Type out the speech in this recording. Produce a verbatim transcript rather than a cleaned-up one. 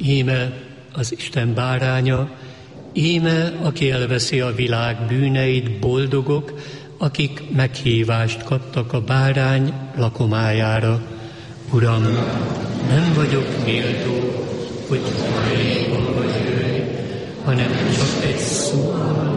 Íme az Isten báránya, íme, aki elveszi a világ bűneit, boldogok, akik meghívást kaptak a bárány lakomájára. Uram, nem vagyok méltó, hogy hajlékon vagy jöjj, hanem csak egy szó